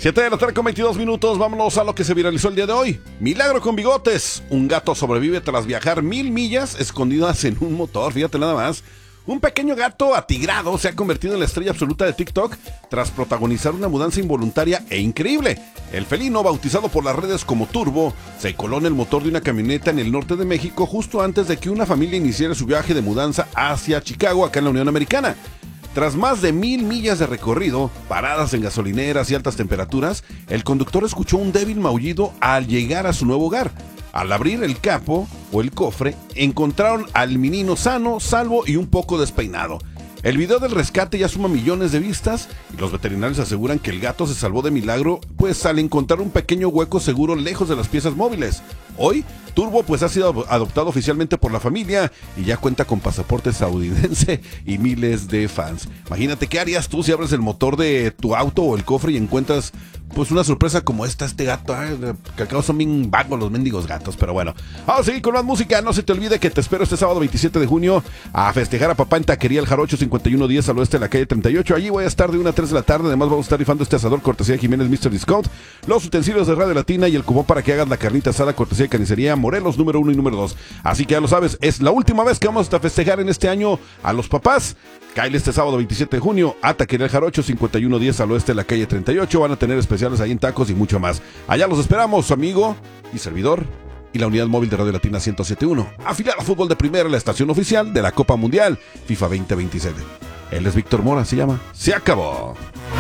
7 de la tarde con 22 minutos, vámonos a lo que se viralizó el día de hoy. Milagro con bigotes. Un gato sobrevive tras viajar 1000 millas escondidas en un motor, fíjate nada más. Un pequeño gato atigrado se ha convertido en la estrella absoluta de TikTok tras protagonizar una mudanza involuntaria e increíble. El felino, bautizado por las redes como Turbo, se coló en el motor de una camioneta en el norte de México justo antes de que una familia iniciara su viaje de mudanza hacia Chicago, acá en la Unión Americana. Tras más de 1000 millas de recorrido, paradas en gasolineras y altas temperaturas, el conductor escuchó un débil maullido al llegar a su nuevo hogar. Al abrir el capo o el cofre, encontraron al menino sano, salvo y un poco despeinado. El video del rescate ya suma millones de vistas y los veterinarios aseguran que el gato se salvó de milagro, pues al encontrar un pequeño hueco seguro lejos de las piezas móviles. Hoy, Turbo pues ha sido adoptado oficialmente por la familia y ya cuenta con pasaporte estadounidense y miles de fans. Imagínate, ¿qué harías tú si abres el motor de tu auto o el cofre y encuentras pues una sorpresa como este gato? Que al cabo son bien vagos los mendigos gatos, pero bueno. Vamos a seguir con más música. No se te olvide que te espero este sábado 27 de junio a festejar a papá en Taquería El Jarocho 5110 al oeste de la calle 38. Allí voy a estar de 1 a 3 de la tarde. Además vamos a estar rifando este asador cortesía de Jiménez Mr. Discount, los utensilios de Radio Latina y el cupón para que hagas la carnita asada cortesía de Carnicería Morelos número 1 y número 2. Así que ya lo sabes, es la última vez que vamos a festejar en este año a los papás. Cáele este sábado 27 de junio a Taquería El Jarocho 5110 al oeste de la calle 38. Van a tener especiales ahí en tacos y mucho más. Allá los esperamos, su amigo y servidor y la unidad móvil de Radio Latina 107.1, afiliada a Fútbol de Primera, la estación oficial de la Copa Mundial FIFA 2027. Él es Víctor Mora, se llama Se Acabó.